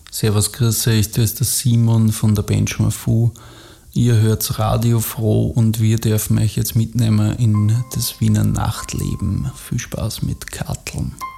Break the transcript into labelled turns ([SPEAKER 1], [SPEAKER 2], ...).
[SPEAKER 1] Servus, grüß euch, da ist der Simon von der Band Schmafu. Ihr hört Radio Froh und wir dürfen euch jetzt mitnehmen in das Wiener Nachtleben. Viel Spaß mit Karteln.